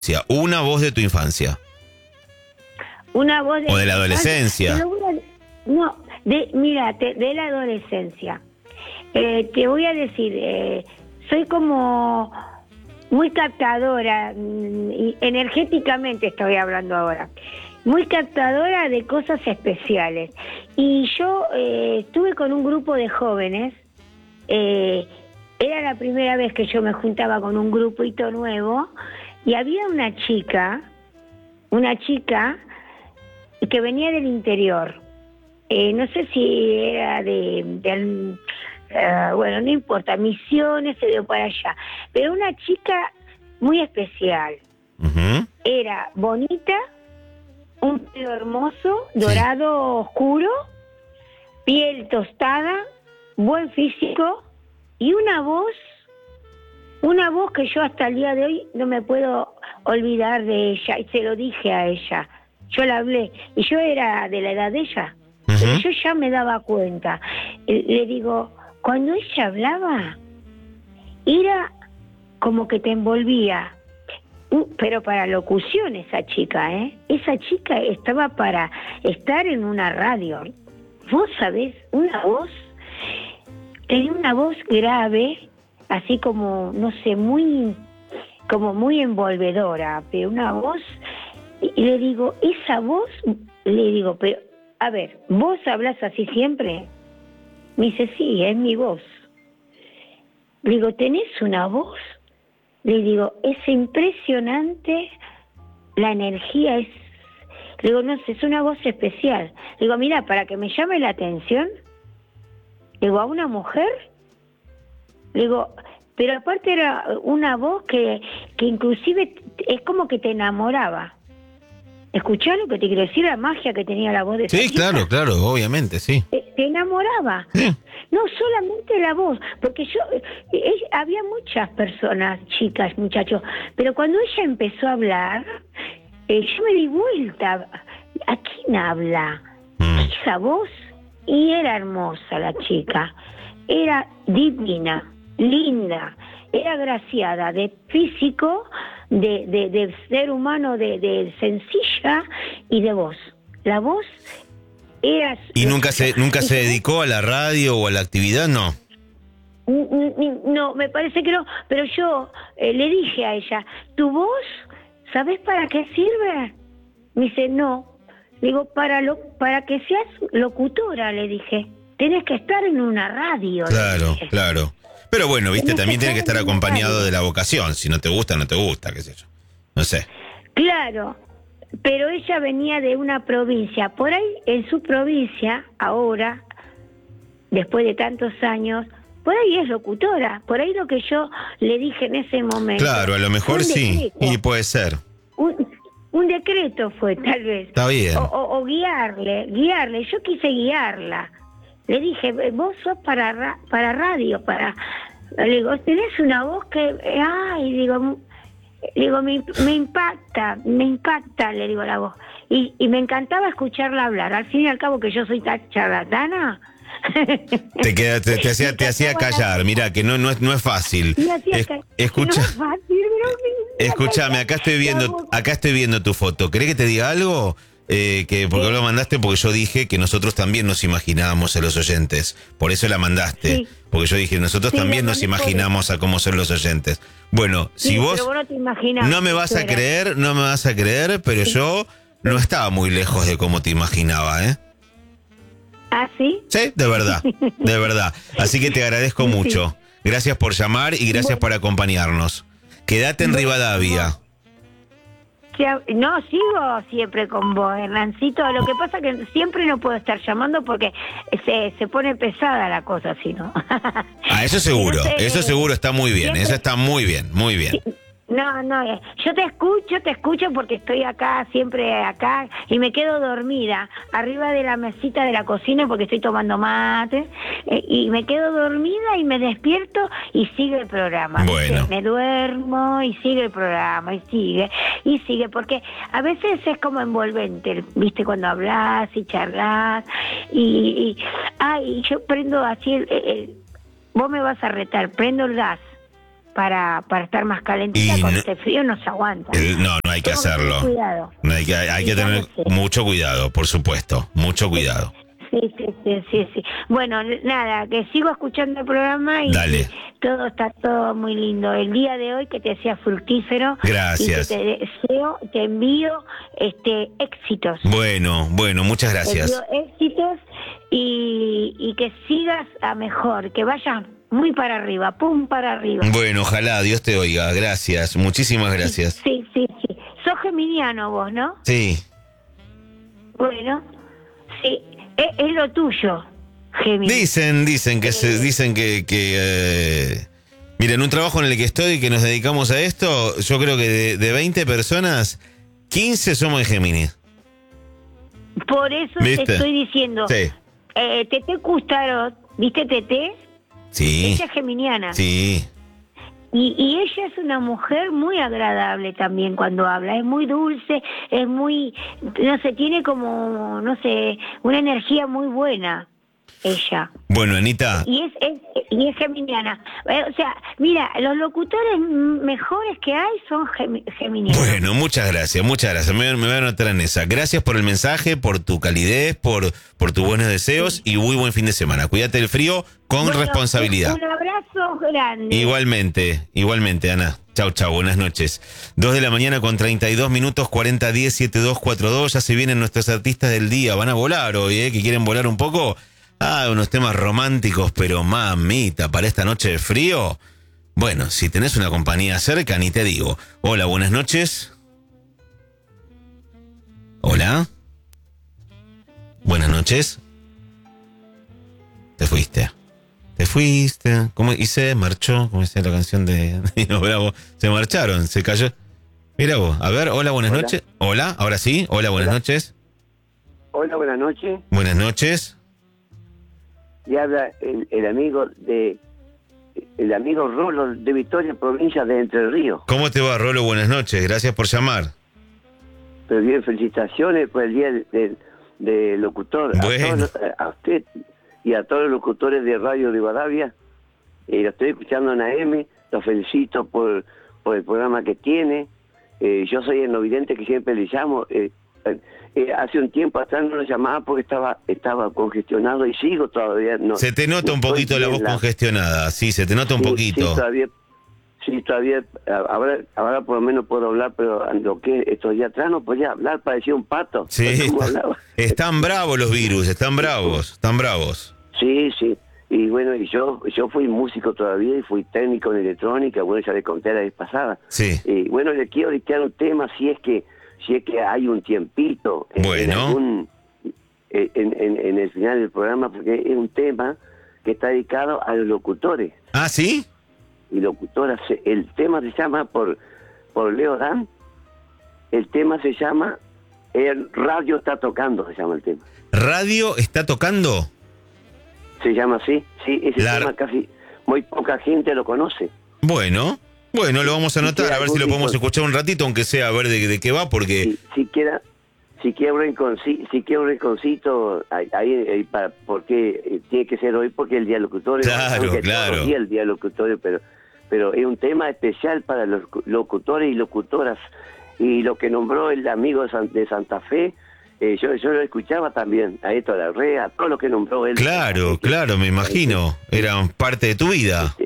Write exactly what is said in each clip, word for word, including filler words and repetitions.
Una voz de tu infancia. Una voz de... O de la adolescencia. Te voy a, no, de, mira, te, de la adolescencia. Eh, te voy a decir, eh, soy como muy captadora, y energéticamente estoy hablando ahora, muy captadora de cosas especiales. Y yo eh, estuve con un grupo de jóvenes, eh, era la primera vez que yo me juntaba con un grupito nuevo, y había una chica, una chica que venía del interior. Eh, no sé si era de... de uh, bueno, no importa, Misiones, se dio para allá. Pero una chica muy especial. Uh-huh. Era bonita, un pelo hermoso, dorado, sí, oscuro, piel tostada, buen físico y una voz... Una voz que yo hasta el día de hoy no me puedo olvidar de ella, y se lo dije a ella. Yo la hablé, y yo era de la edad de ella, uh-huh, pero yo ya me daba cuenta. Le digo, cuando ella hablaba, era como que te envolvía. Pero para locución esa chica, ¿eh? Esa chica estaba para estar en una radio. Vos sabés, una voz, tenía una voz grave, así como, no sé, muy, como muy envolvedora, pero una voz, y le digo, esa voz, le digo, pero, a ver, ¿vos hablas así siempre? Me dice, sí, es mi voz. Le digo, ¿tenés una voz? Le digo, es impresionante, la energía es, le digo, no sé, es una voz especial. Le digo, mira, para que me llame la atención, le digo, a una mujer, le digo, pero aparte era una voz que, que inclusive es como que te enamoraba. ¿Escuchás lo que te quiero decir? La magia que tenía la voz de esa Sí, chica. claro, claro, obviamente, sí. Te, te enamoraba. Sí. No solamente la voz, porque yo, eh, había muchas personas, chicas, muchachos, pero cuando ella empezó a hablar, eh, yo me di vuelta. ¿A quién habla? Mm. Esa voz, y era hermosa la chica. Era divina, linda, era agraciada de físico, de, de, de ser humano, de, de sencilla y de voz. La voz era... ¿Y nunca se nunca se dedicó a la radio o a la actividad? No. No, me parece que no, pero yo eh, le dije a ella, ¿tu voz, sabes para qué sirve? Me dice, no. Le digo, para, lo, para que seas locutora, le dije. Tienes que estar en una radio. Claro, claro. Pero bueno, viste, también tiene que estar acompañado de la vocación. Si no te gusta, no te gusta, qué sé yo. No sé. Claro, pero ella venía de una provincia. Por ahí, en su provincia, ahora, después de tantos años, por ahí es locutora. Por ahí lo que yo le dije en ese momento. Claro, a lo mejor sí. Y puede ser. Un, un decreto fue, tal vez. Está bien. O, o, o guiarle, guiarle. Yo quise guiarla. Le dije, vos sos para para radio, para... Le digo, tenés una voz que... Ay, digo, digo me, me impacta, me impacta, le digo la voz. Y, y me encantaba escucharla hablar. Al fin y al cabo que yo soy tan charlatana... Te, queda, te, te hacía te hacía callar, mira que no no es no es fácil. Es, escucha, no es fácil, escúchame, acá estoy viendo acá estoy viendo tu foto. ¿Querés que te diga algo? Eh, que porque sí. Lo mandaste porque yo dije que nosotros también nos imaginábamos a los oyentes. Por eso la mandaste. Sí. Porque yo dije, nosotros sí, también nos imaginamos a cómo son los oyentes. Bueno, sí, si vos, vos no, no me vas a era. creer, no me vas a creer, pero sí. yo no estaba muy lejos de cómo te imaginaba, ¿eh? ¿Ah, sí? Sí, de verdad, de verdad. Así que te agradezco sí. mucho. Gracias por llamar y gracias bueno. por acompañarnos. Quédate en bueno, Rivadavia. No, sigo siempre con vos, Hernancito. Lo que pasa es que siempre no puedo estar llamando porque se, se pone pesada la cosa, si no. Ah, eso seguro, Entonces, eso seguro está muy bien, siempre, eso está muy bien, muy bien. No, no, yo te escucho, te escucho porque estoy acá, siempre acá, y me quedo dormida, arriba de la mesita de la cocina porque estoy tomando mate, eh, y me quedo dormida y me despierto y sigue el programa. Bueno. Me duermo y sigue el programa, y sigue, y sigue, porque a veces es como envolvente, ¿viste? Cuando hablas y charlas, y, y ay, yo prendo así, el, el, vos me vas a retar, prendo el gas, para, para estar más calentita, y con no, este frío no se aguanta. el, no, no hay que hacerlo. Cuidado. No hay que, hay que tener mucho cuidado, por supuesto, mucho cuidado. Sí, sí, sí, sí, sí. Bueno, nada, que sigo escuchando el programa y Dale. todo está todo muy lindo. El día de hoy que te sea fructífero. Gracias. Y que te deseo, te envío este éxitos. Bueno, bueno, muchas gracias. Te envío éxitos y, y que sigas a mejor, que vayas muy para arriba, pum para arriba. Bueno, ojalá, Dios te oiga. Gracias, muchísimas gracias. Sí, sí, sí. Sos geminiano vos, ¿no? Sí. Bueno, sí. Es, es lo tuyo, Géminis. Dicen, dicen que se, dicen que, que eh, miren, un trabajo en el que estoy, que nos dedicamos a esto, yo creo que de, de veinte personas, quince somos de Géminis. Por eso ¿Viste? te estoy diciendo, Sí. eh, Tete Custarot, ¿viste Tete? Sí. Ella es geminiana. Sí. Y, y ella es una mujer muy agradable también cuando habla, es muy dulce, es muy, no sé, tiene como, no sé, una energía muy buena, ella. Bueno, Anita. Y es, es, y es geminiana. Eh, O sea, mira, los locutores mejores que hay son gem, geminianos. Bueno, muchas gracias, muchas gracias. Me, me voy a anotar en esa. Gracias por el mensaje, por tu calidez, por, por tus buenos deseos sí. Y muy buen fin de semana. Cuídate del frío con bueno, responsabilidad. Un abrazo grande. Igualmente, igualmente, Ana. Chau, chau, buenas noches. Dos de la mañana con treinta y dos minutos, cuarenta diez setenta y dos cuarenta y dos. Ya se vienen nuestros artistas del día. Van a volar hoy, ¿eh? Que quieren volar un poco. Ah, unos temas románticos, pero mamita, para esta noche de frío. Bueno, si tenés una compañía cerca, ni te digo. Hola, buenas noches. Hola. Buenas noches. Te fuiste. Te fuiste. ¿Cómo? Y se marchó, como dice la canción de Nino Bravo. Se marcharon, se cayó. Mira vos, a ver, hola, buenas hola. noches. Hola, ahora sí. Hola, buenas hola. noches. Hola, buenas noches. Buenas noches. Y habla el, el amigo de el amigo Rolo de Victoria, provincia de Entre Ríos. ¿Cómo te va, Rolo? Buenas noches, gracias por llamar. Pero bien, felicitaciones por el día del de, de locutor. Bueno. A, todos, a usted y a todos los locutores de Radio Rivadavia. Eh, lo estoy escuchando en A M, los felicito por, por el programa que tiene. Eh, yo soy el novidente que siempre le llamo. Eh, Eh, hace un tiempo atrás no lo llamaba porque estaba estaba congestionado y sigo todavía. No, se te nota no un poquito la voz la... congestionada, sí, se te nota un sí, poquito. Sí, todavía, sí, todavía ahora, ahora por lo menos puedo hablar, pero lo que estos días atrás no podía hablar, parecía un pato. Sí, está, están bravos los virus, están bravos, están bravos. Sí, sí. Y bueno, y yo yo fui músico todavía y fui técnico en electrónica, bueno, ya le conté la vez pasada. Sí. Y bueno, le quiero dictar un tema si es que si es que hay un tiempito en, bueno. en, algún, en, en, en el final del programa, porque es un tema que está dedicado a los locutores. ¿Ah, sí? Y locutoras. El tema se llama, por, por Leo Dan, el tema se llama, el radio está tocando, se llama el tema. ¿Radio está tocando? Se llama así, sí, ese La... tema casi, muy poca gente lo conoce. Bueno. Bueno, lo vamos a anotar, a ver si lo podemos escuchar un ratito, aunque sea a ver de, de qué va, porque... Si, si quiera, si quiera un rinconcito, si quiera un rinconcito, ahí, ahí para, porque tiene que ser hoy porque el día locutorio. Claro, claro. Día el día locutorio, pero, pero es un tema especial para los locutores y locutoras. Y lo que nombró el amigo de Santa Fe, eh, yo, yo lo escuchaba también, a Eto Larrea, a todo lo que nombró él. Claro, claro, me imagino, eran parte de tu vida. Este,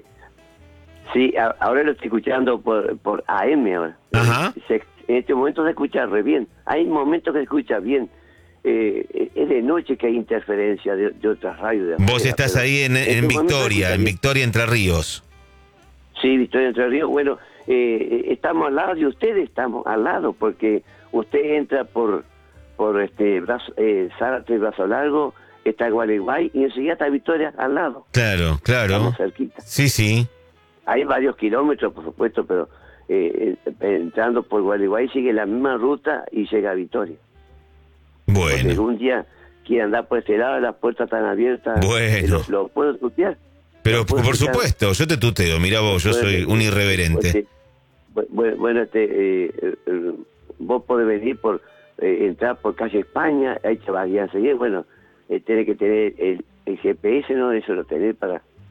Sí, ahora lo estoy escuchando por, por A M ahora. Ajá. Se, en este momento se escucha re bien. Hay momentos que se escucha bien. Eh, es de noche que hay interferencia de, de otras radios. De Vos afuera, estás ahí en, en, en Victoria, en Victoria Entre Ríos. Sí, Victoria Entre Ríos. Bueno, eh, estamos al lado de ustedes, estamos al lado, porque usted entra por por este brazo, eh, Zárate, Brazo Largo, está Gualeguay, y enseguida está Victoria al lado. Claro, claro. Estamos cerquita. Sí, sí. Hay varios kilómetros, por supuesto, pero eh, entrando por Gualeguay sigue la misma ruta y llega a Victoria. Bueno. Porque algún día quiere andar por este lado, las puertas están abiertas. Bueno. ¿Lo, lo puedo tutear? Pero por tutear? Supuesto, yo te tuteo. Mirá vos, yo soy un irreverente. Pues, bueno, bueno, este, eh, eh, vos podés venir por eh, entrar por calle España, ahí te vas a guiar enseguida. Bueno, eh, tenés que tener el, el G P S, ¿no? Eso lo tenés para...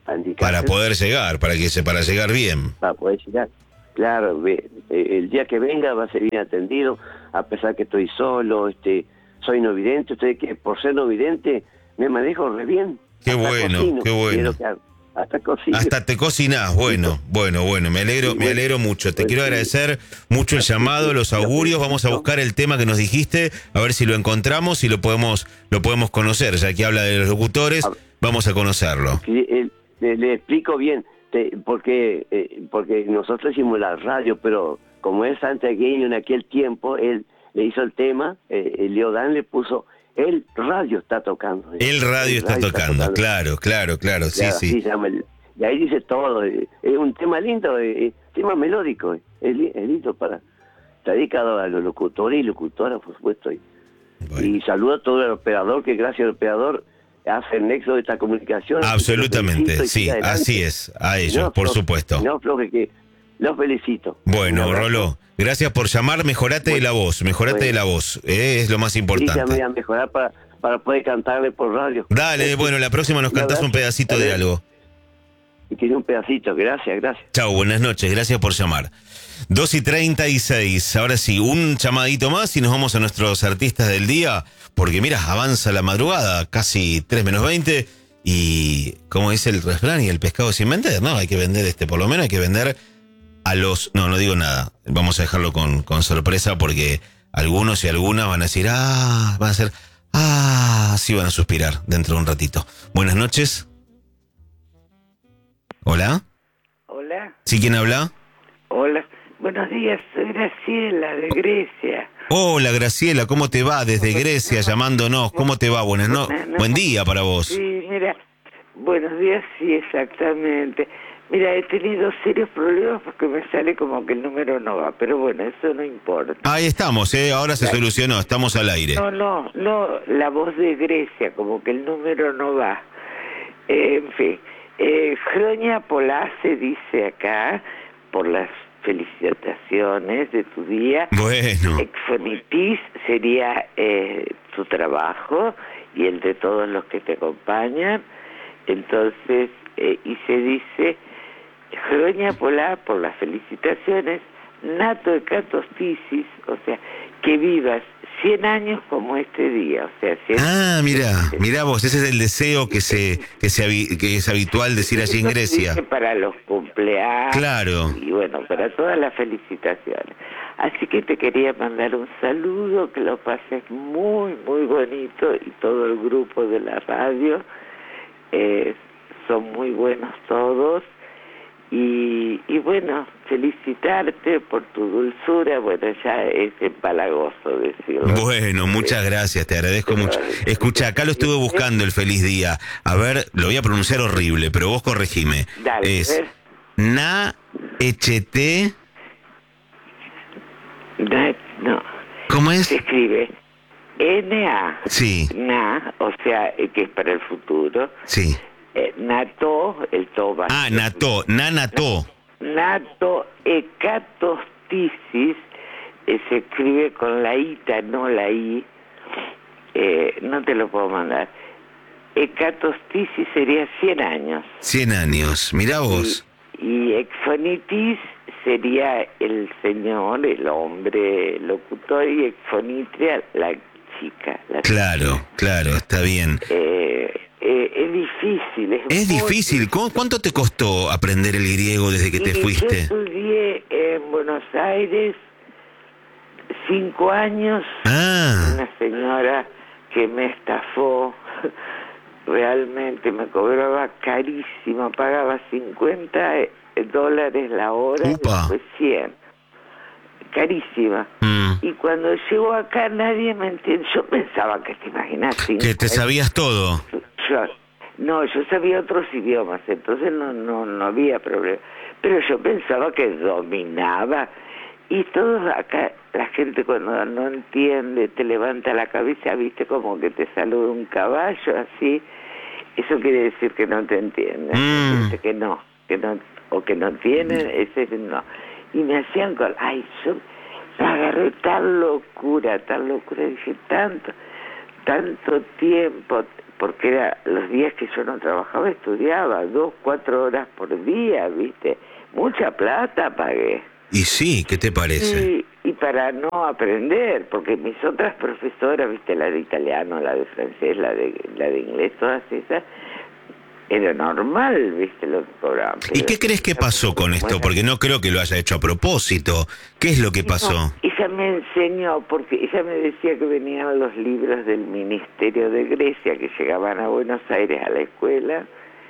para poder llegar, para que se, para llegar bien. Para poder llegar. Claro, el día que venga va a ser bien atendido, a pesar que estoy solo, este, soy no vidente, usted que por ser no vidente me manejo re bien. Qué bueno, cocino, qué bueno. Hasta cocino. Hasta te cocinás, bueno, bueno, bueno, me alegro, me alegro mucho. Te quiero agradecer mucho el llamado, los augurios. Vamos a buscar el tema que nos dijiste, a ver si lo encontramos y lo podemos, lo podemos conocer. Ya que habla de los locutores, vamos a conocerlo. Le, le, le explico bien, te, porque, eh, porque nosotros hicimos la radio, pero como es santiagueño en aquel tiempo, él le hizo el tema, eh, el Leodán le puso... El radio está tocando. El radio, el está, radio tocando. está tocando, claro, claro, claro, sí, claro, sí. El, y ahí dice todo, es un tema lindo, es un tema melódico, es, es lindo para... Está dedicado a los locutores y locutoras, por supuesto. Y, bueno. y saludo a todo el operador, que gracias al operador hace el nexo de esta comunicación. Absolutamente, sí, así es, a ellos, no, por supuesto. No, Flo, que los felicito. Bueno, Rolo, gracias por llamar, mejorate bueno, de la voz, mejorate bueno. de la voz, eh, es lo más importante. Sí, ya me voy a mejorar para, para poder cantarle por radio. Dale, bueno, la próxima nos cantás un pedacito de algo. Y quiero un pedacito, gracias, gracias. Chau, buenas noches, gracias por llamar. dos y treinta y seis, ahora sí, un llamadito más y nos vamos a nuestros artistas del día, porque mira, avanza la madrugada, casi tres menos veinte, y como dice el refrán, y el pescado sin vender, ¿no? Hay que vender este, por lo menos hay que vender... A los... No, no digo nada. Vamos a dejarlo con, con sorpresa porque algunos y algunas van a decir... Ah, van a ser... Ah, sí van a suspirar dentro de un ratito. Buenas noches. ¿Hola? Hola. ¿Sí, quién habla? Hola. Buenos días, soy Graciela de Grecia. Hola, Graciela, ¿cómo te va? Desde Grecia llamándonos. ¿Cómo te va? Buenas no... Buen día para vos. Sí, mira. Buenos días, sí, exactamente. Mira, he tenido serios problemas porque me sale como que el número no va, pero bueno, eso no importa. Ahí estamos, ¿eh? Ahora se la... solucionó, estamos al aire. No, no, no, la voz de Grecia, como que el número no va. Eh, en fin, eh, Hronia Polá se dice acá, por las felicitaciones de tu día. Bueno. Exfonitis sería eh, tu trabajo y el de todos los que te acompañan. Entonces, eh, y se dice... Hronia Polá por las felicitaciones, nato hecatostisis, o sea, que vivas cien años como este día, o sea, cien Ah, mira, mira vos, ese es el deseo que se que se que es habitual decir allí en Grecia. Para los cumpleaños. Claro. Y bueno, para todas las felicitaciones. Así que te quería mandar un saludo, que lo pases muy, muy bonito, y todo el grupo de la radio, eh, son muy buenos todos. Y, y bueno, felicitarte por tu dulzura, bueno, ya es empalagoso decirlo. Bueno, muchas gracias, te agradezco pero, mucho. Escucha, acá lo estuve buscando el feliz día. A ver, lo voy a pronunciar horrible, pero vos corregime. Dale, es Na Ht. No. ¿Cómo es? Se escribe N A. Sí. Na, o sea, que es para el futuro. Sí. Eh, nato, el toba. Ah, nato, nanato. Nato hecatostisis, eh, se escribe con la ita, no la i. Eh, no te lo puedo mandar. Hecatostisis sería cien años. cien años, mirá vos. Y, y exfonitis sería el señor, el hombre locutor, y exfonitria la chica. La claro, chica. Claro, está bien. Eh, Eh, es difícil. Es, es difícil. difícil. ¿Cuánto te costó aprender el griego desde que y te fuiste? Yo estudié en Buenos Aires cinco años. Ah. Una señora que me estafó. Realmente me cobraba carísimo. Pagaba cincuenta dólares la hora. Upa. Después cien. Carísima. Mm. Y cuando llegó acá nadie me entiende. Yo pensaba que te imaginas. Que te sabías todo. Yo, no, yo sabía otros idiomas, entonces no, no, no había problema. Pero yo pensaba que dominaba. Y todos acá, la gente cuando no entiende, te levanta la cabeza, viste, como que te saluda un caballo, así. Eso quiere decir que no te entienden. Mm. Que no, que no, o que no tienen, ese no. Y me hacían con, ay, yo me agarré tal locura, tal locura, dije, tanto, tanto tiempo, porque era los días que yo no trabajaba, estudiaba dos, cuatro horas por día, ¿viste? Mucha plata pagué. Y sí, ¿qué te parece? Y, y para no aprender, porque mis otras profesoras, ¿viste? La de italiano, la de francés, la de, la de inglés, todas esas, era normal, ¿viste? Lo que cobraban. ¿Y qué crees que pasó con esto? Porque no creo que lo haya hecho a propósito. ¿Qué es lo que pasó? No, ella me enseñó, porque ella me decía que venían los libros del Ministerio de Grecia, que llegaban a Buenos Aires a la escuela,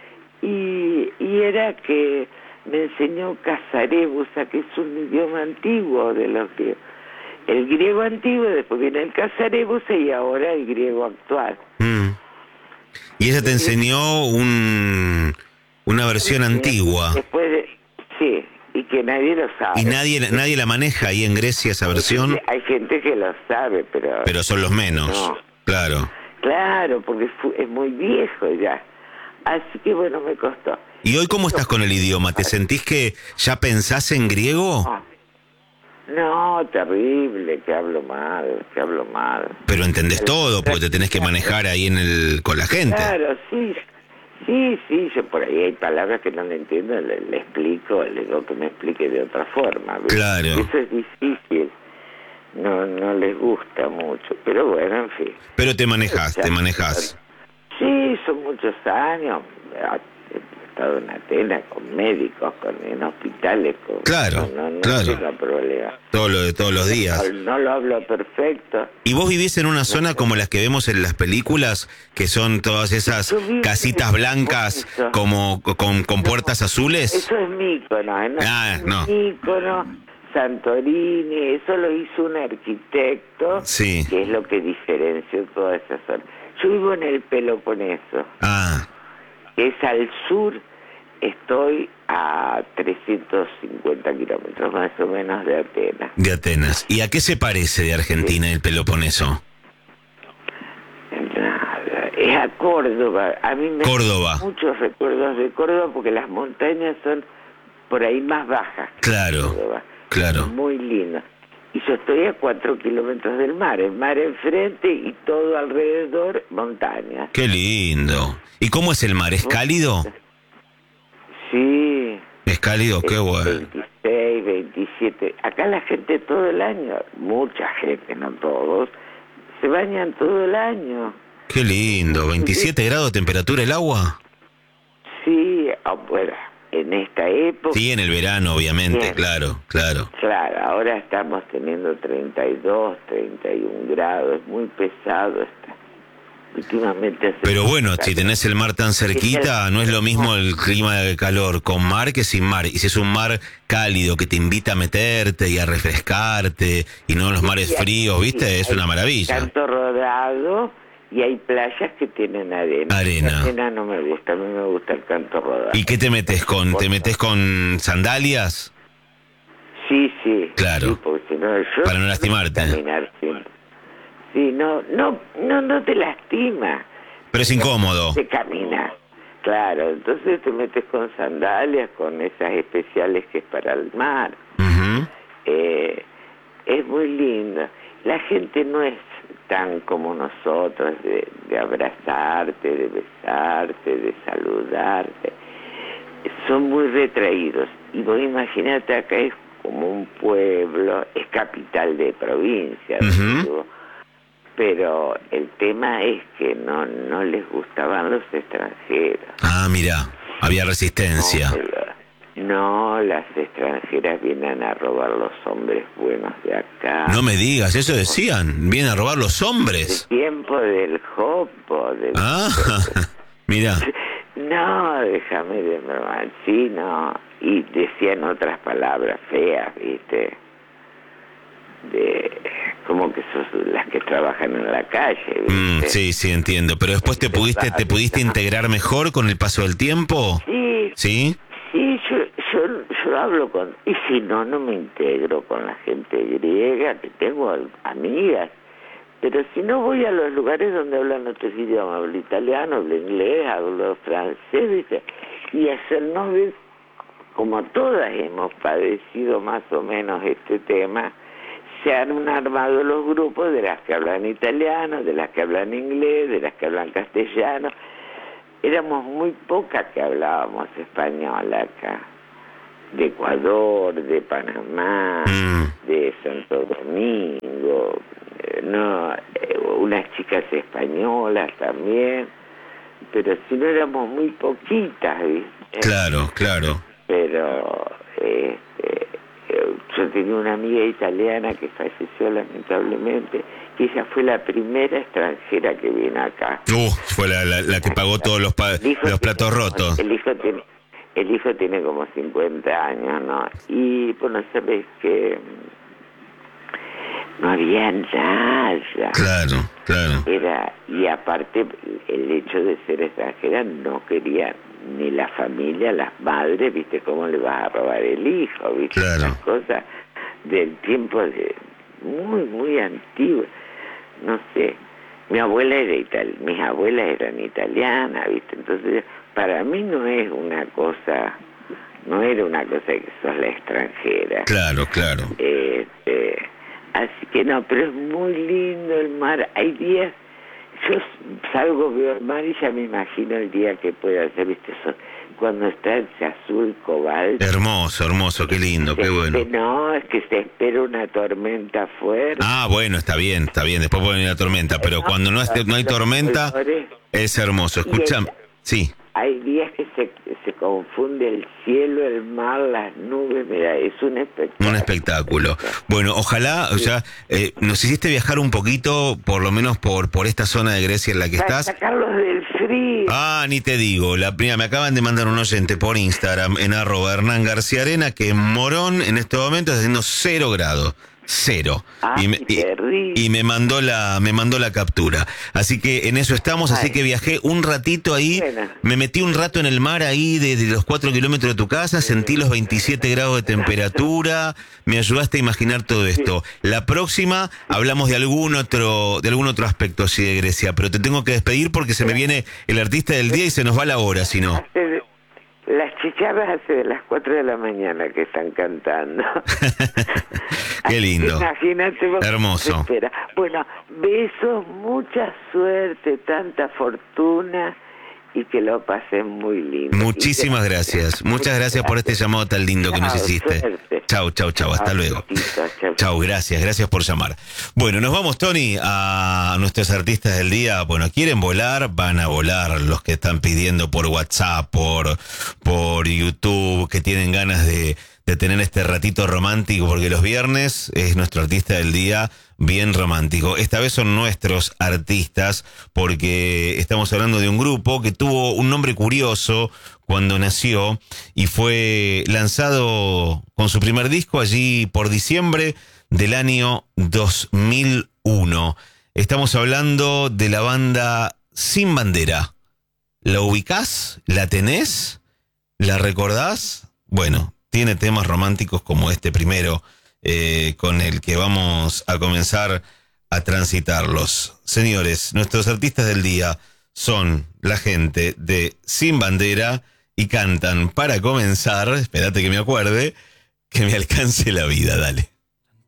y, y era que me enseñó Casarebusa, que es un idioma antiguo de los griegos. El griego antiguo, después viene el Casarebusa y ahora el griego actual. Mm. Y ella te enseñó un, una versión antigua. Después de, sí, y que nadie lo sabe. Y nadie nadie la maneja ahí en Grecia, esa versión. Hay gente que lo sabe, pero... Pero son los menos, no. Claro. Claro, porque es muy viejo ya. Así que bueno, me costó. ¿Y hoy cómo estás con el idioma? ¿Te sentís que ya pensás en griego? No, terrible, que hablo mal, que hablo mal. Pero entendés todo, porque te tenés que manejar ahí en el con la gente. Claro, sí, sí, sí, yo por ahí hay palabras que no le entiendo, le, le explico, le digo que me explique de otra forma. ¿Ves? Claro. Eso es difícil, no no les gusta mucho, pero bueno, en fin. Pero te manejás, te manejás. Sí, son muchos años. He estado en Atenas con médicos, con, en hospitales. Con, claro, no, no, claro. No tengo problema. Todo lo de todos los días. No, no lo hablo perfecto. ¿Y vos vivís en una zona como las que vemos en las películas, que son todas esas casitas blancas como con, con puertas azules? Eso es Mícono, ¿no? Ah, no. Mícono, Santorini, eso lo hizo un arquitecto, sí. Que es lo que diferenció toda esa zona. Yo vivo en el Peloponeso. Ah. Es al sur, estoy a trescientos cincuenta kilómetros más o menos de Atenas. De Atenas. ¿Y a qué se parece de Argentina sí. el Peloponeso? Nada, es a Córdoba. A mí me Córdoba. dan muchos recuerdos de Córdoba porque las montañas son por ahí más bajas. Claro, Córdoba. claro. Muy lindo. Y yo estoy a cuatro kilómetros del mar, el mar enfrente y todo alrededor montañas. Qué lindo. ¿Y cómo es el mar? ¿Es cálido? Sí. ¿Es cálido? Qué bueno. veintiséis, veintisiete. Acá la gente todo el año, mucha gente, no todos, se bañan todo el año. Qué lindo. ¿veintisiete grados de temperatura el agua? Sí, bueno, en esta época... Sí, en el verano, obviamente, bien. claro, claro. Claro, ahora estamos teniendo treinta y dos, treinta y uno grados, es muy pesado está. Últimamente... Pero bueno, si tenés el mar tan cerquita, no es lo mismo el clima de calor con mar que sin mar. Y si es un mar cálido que te invita a meterte y a refrescarte, y no los mares fríos, ¿viste? Es una maravilla. Canto rodado... Y hay playas que tienen arena. Arena. La arena no me gusta, a mí me gusta el canto rodado. ¿Y qué te metes con? ¿Te metes con sandalias? Sí, sí. Claro. Sí, porque si no, yo para no lastimarte. Caminar, sí. sí, no, no, no, no te lastima. Pero es incómodo. Se camina. Claro, entonces te metes con sandalias, con esas especiales que es para el mar. Uh-huh. eh, es muy lindo. La gente no es tan como nosotros, de, de abrazarte, de besarte, de saludarte. Son muy retraídos. Y vos imaginate, acá es como un pueblo, es capital de provincia, uh-huh. digo, pero el tema es que no, no les gustaban los extranjeros. Ah, mira, había resistencia. No, no, las extranjeras vienen a robar los hombres buenos de acá. No me digas, eso decían, vienen a robar los hombres. El tiempo del jopo. Del ah, mira. No, déjame de broma, sí, no. Y decían otras palabras feas, ¿viste? De como que son las que trabajan en la calle, ¿viste? Mm, sí, sí, entiendo. Pero después te pudiste, te pudiste integrar mejor con el paso del tiempo. Sí. ¿Sí? Sí, yo, yo, yo hablo con... Y si no, no me integro con la gente griega, que tengo amigas. Pero si no, voy a los lugares donde hablan otros idiomas. Hablo italiano, hablo inglés, hablo francés, ¿viste? Y hacernos ver, como todas hemos padecido más o menos este tema, se han armado los grupos de las que hablan italiano, de las que hablan inglés, de las que hablan castellano. Éramos muy pocas que hablábamos español acá. De Ecuador, de Panamá, mm. de Santo Domingo, eh, no, eh, unas chicas españolas también, pero si no éramos muy poquitas, ¿viste? Claro, claro. Pero este, yo tenía una amiga italiana que falleció lamentablemente, que ella fue la primera extranjera que vino acá. Uh, fue la, la, la que pagó todos los, pa los platos tiene, rotos. El hijo tiene, el hijo tiene como cincuenta años, ¿no? Y bueno, sabes que no había nada. Claro, claro. Era, y aparte el hecho de ser extranjera no quería ni la familia, las madres, ¿viste? ¿Cómo le vas a robar el hijo? ¿Viste? Claro. Esas cosas del tiempo de muy, muy antiguo. No sé, mi abuela era italiana, mis abuelas eran italianas, ¿viste? Entonces, para mí no es una cosa, no era una cosa que sos la extranjera. Claro, claro. Este, así que no, pero es muy lindo el mar. Hay días, yo salgo, veo el mar y ya me imagino el día que pueda hacer, ¿viste? Eso, cuando está ese azul cobalto. Hermoso, hermoso, qué lindo, qué bueno. No, es que se espera una tormenta fuerte. Ah, bueno, está bien, está bien, después puede venir la tormenta, pero no, cuando no, esté, no hay tormenta, colores, es hermoso. Escuchame, sí. Hay días que se, se confunde el cielo, el mar, las nubes, mira, es un espectáculo. Un espectáculo. Bueno, ojalá, o sea, eh, nos hiciste viajar un poquito, por lo menos por por esta zona de Grecia en la que Para estás. sacarlos del frío. Ah, ni te digo, la primera, me acaban de mandar un oyente por Instagram, en arroba Hernán García Arena, que en Morón en este momento está haciendo cero grados. Cero. Ay, y, me, y, y me mandó la me mandó la captura. Así que en eso estamos, así Ay. que viajé un ratito ahí, Buena. me metí un rato en el mar ahí de, de los cuatro kilómetros de tu casa, sentí los veintisiete grados de temperatura, me ayudaste a imaginar todo esto. La próxima hablamos de algún otro de algún otro aspecto así de Grecia, pero te tengo que despedir porque se me viene el artista del día y se nos va la hora, si no. Las chicharras hace de las cuatro de la mañana que están cantando. Qué lindo. Imagínate. Hermoso. Bueno, besos, mucha suerte, tanta fortuna y que lo pasen muy lindo. Muchísimas gracias. Muchas gracias por este llamado tan lindo que nos hiciste. Chau, chau, chau. Hasta luego. Chau, gracias. Gracias por llamar. Bueno, nos vamos, Tony, a nuestros artistas del día. Bueno, quieren volar, van a volar. Los que están pidiendo por WhatsApp, por, por YouTube, que tienen ganas de, de tener este ratito romántico, porque los viernes es nuestro artista del día bien romántico. Esta vez son nuestros artistas porque estamos hablando de un grupo que tuvo un nombre curioso cuando nació y fue lanzado con su primer disco allí por diciembre del año dos mil uno. Estamos hablando de la banda Sin Bandera. ¿La ubicás? ¿La tenés? ¿La recordás? Bueno, tiene temas románticos como este primero, Eh, con el que vamos a comenzar a transitarlos. Señores, nuestros artistas del día son la gente de Sin Bandera y cantan, para comenzar, espérate que me acuerde, Que me alcance la vida, dale.